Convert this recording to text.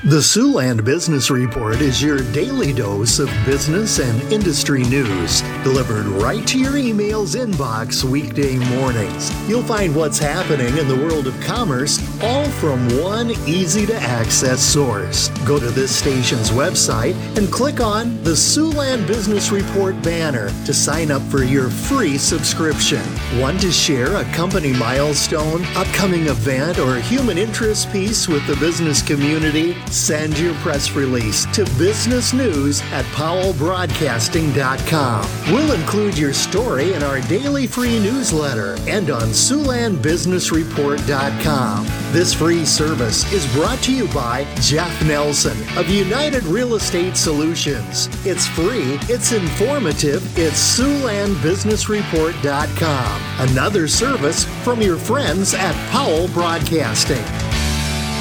The Siouxland Business Report is your daily dose of business and industry news, delivered right to your email's inbox weekday mornings. You'll find what's happening in the world of commerce, all from one easy-to-access source. Go to this station's website and click on the Siouxland Business Report banner to sign up for your free subscription. Want to share a company milestone, upcoming event, or human interest piece with the business community? Send your press release to businessnews@powellbroadcasting.com. We'll include your story in our daily free newsletter and on SiouxlandBusinessReport.com. This free service is brought to you by Jeff Nelson of United Real Estate Solutions. It's free, it's informative, it's SiouxlandBusinessReport.com. Another service from your friends at Powell Broadcasting.